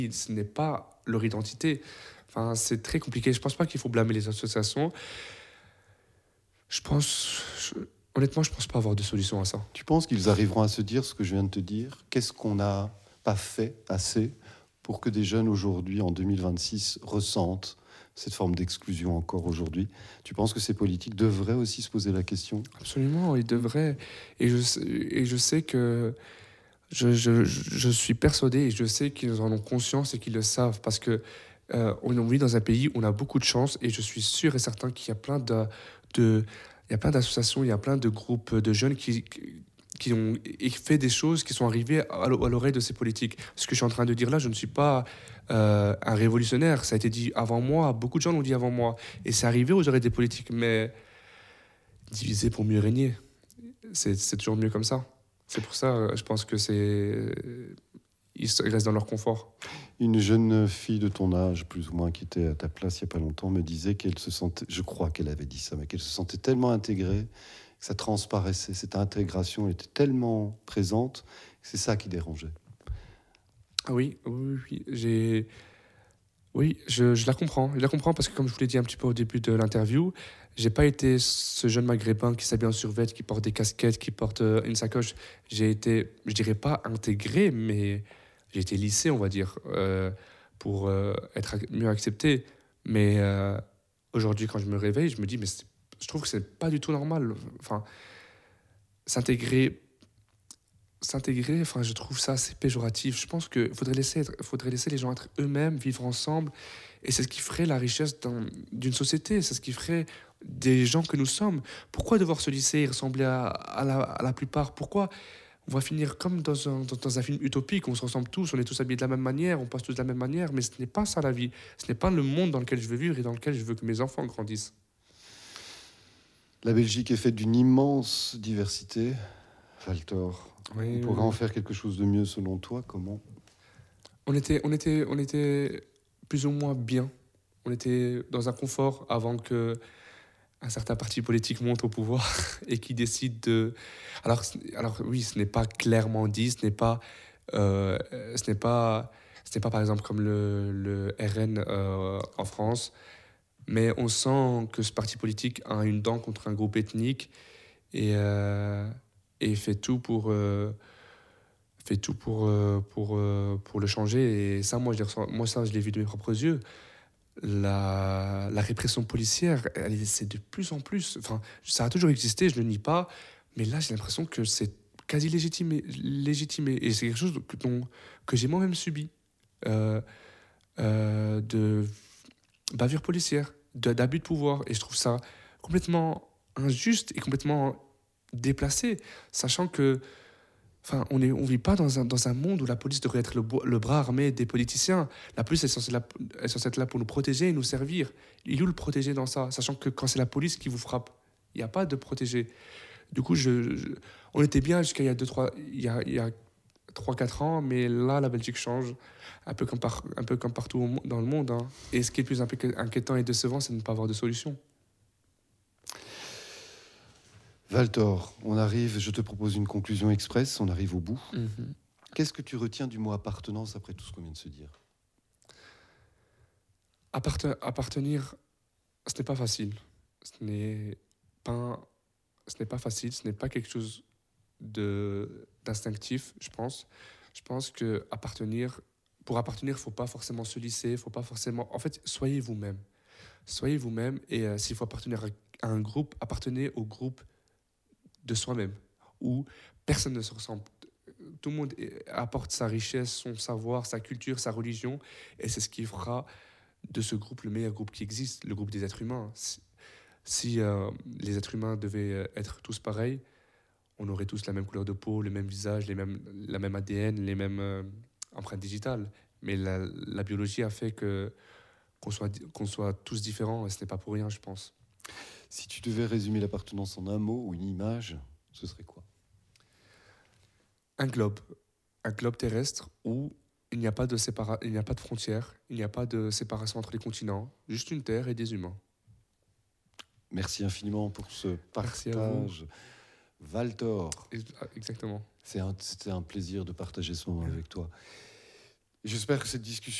ce n'est pas leur identité. Enfin, c'est très compliqué. Je pense pas qu'il faut blâmer les associations. Je pense, honnêtement, je pense pas avoir de solution à ça. Tu penses qu'ils arriveront à se dire ce que je viens de te dire? Qu'est-ce qu'on n'a pas fait assez pour que des jeunes aujourd'hui, en 2026, ressentent cette forme d'exclusion encore aujourd'hui? Tu penses que ces politiques devraient aussi se poser la question? Absolument, ils devraient. Et je sais que je suis persuadé et je sais qu'ils en ont conscience et qu'ils le savent parce que on vit dans un pays où on a beaucoup de chance et je suis sûr et certain qu'il y a il y a plein d'associations, il y a plein de groupes de jeunes qui ont fait des choses qui sont arrivées à l'oreille de ces politiques. Ce que je suis en train de dire là, je ne suis pas un révolutionnaire. Ça a été dit avant moi, beaucoup de gens l'ont dit avant moi. Et c'est arrivé aux oreilles des politiques, mais diviser pour mieux régner, c'est toujours mieux comme ça. C'est pour ça, je pense que ils restent dans leur confort. Une jeune fille de ton âge, plus ou moins, qui était à ta place il n'y a pas longtemps, me disait qu'elle se sentait, je crois qu'elle avait dit ça, mais qu'elle se sentait tellement intégrée, que ça transparaissait, cette intégration était tellement présente, que c'est ça qui dérangeait. Ah oui, oui, oui, oui, je la comprends. Je la comprends parce que, comme je vous l'ai dit un petit peu au début de l'interview, j'ai pas été ce jeune maghrébin qui s'habille en survêt, qui porte des casquettes, qui porte une sacoche. J'ai été, je dirais pas intégré, mais j'ai été lissé, on va dire, pour être mieux accepté. Mais aujourd'hui, quand je me réveille, je me dis, je trouve que c'est pas du tout normal. Enfin, s'intégrer enfin, je trouve ça assez péjoratif. Je pense qu'il faudrait laisser les gens être eux-mêmes, vivre ensemble. Et c'est ce qui ferait la richesse d'une société. C'est ce qui ferait des gens que nous sommes. Pourquoi devoir se lisser et ressembler à la plupart? Pourquoi on va finir comme dans un film utopique? On se ressemble tous, on est tous habillés de la même manière, on passe tous de la même manière. Mais ce n'est pas ça la vie. Ce n'est pas le monde dans lequel je veux vivre et dans lequel je veux que mes enfants grandissent. La Belgique est faite d'une immense diversité, Valtor. On Oui, pourrait en faire quelque chose de mieux selon toi, comment? on était plus ou moins bien. On était dans un confort avant que un certain parti politique monte au pouvoir et qui décide de. Alors oui, ce n'est pas clairement dit, euh, ce n'est pas, ce n'est pas par exemple comme le RN en France, mais on sent que ce parti politique a une dent contre un groupe ethnique et, euh, et fait tout pour le changer. Et ça, moi, ça, je l'ai vu de mes propres yeux. La répression policière, c'est de plus en plus. Enfin, ça a toujours existé, je ne le nie pas, mais là, j'ai l'impression que c'est quasi légitimé. Et c'est quelque chose que j'ai moi-même subi. Euh, de bavure policière, d'abus de pouvoir. Et je trouve ça complètement injuste et complètement déplacé, sachant que enfin, on vit pas dans un monde où la police devrait être le bras armé des politiciens. La police est censée être là pour nous protéger et nous servir. Il est où le protéger dans ça? Sachant que quand c'est la police qui vous frappe, il n'y a pas de protégé. Du coup, on était bien jusqu'à il y a 3-4 ans, mais là, la Belgique change, un peu comme partout dans le monde, hein. Et ce qui est le plus inquiétant et décevant, c'est de ne pas avoir de solution. Valtor, on arrive, je te propose une conclusion express, on arrive au bout. Mhm. Qu'est-ce que tu retiens du mot appartenance après tout ce qu'on vient de se dire? Appartenir, ce n'est pas facile. Ce n'est pas, ce n'est pas facile, ce n'est pas quelque chose d'instinctif, je pense. Je pense que pour appartenir, faut pas forcément se lisser, faut pas forcément. En fait, soyez vous-même. Soyez vous-même et s'il faut appartenir à un groupe, appartenez au groupe de soi-même où personne ne se ressemble. Tout le monde apporte sa richesse, son savoir, sa culture, sa religion, et c'est ce qui fera de ce groupe le meilleur groupe qui existe, le groupe des êtres humains. Si les êtres humains devaient être tous pareils, on aurait tous la même couleur de peau, le même visage, la même ADN, les mêmes empreintes digitales. Mais la biologie a fait qu'on soit tous différents et ce n'est pas pour rien, je pense. Si tu devais résumer l'appartenance en un mot ou une image, ce serait quoi? Un globe, un globe terrestre où il n'y a pas de frontières, il n'y a pas de séparation entre les continents, juste une terre et des humains. Merci infiniment pour ce Merci à vous. partage. Valtor, Exactement. c'était un plaisir de partager ce moment avec toi. Et j'espère que cette discussion